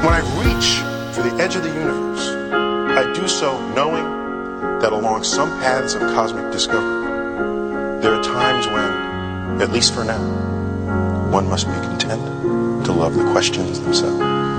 When I reach for the edge of the universe, I do so knowing that along some paths of cosmic discovery, there are times when, at least for now, one must be content to love the questions themselves.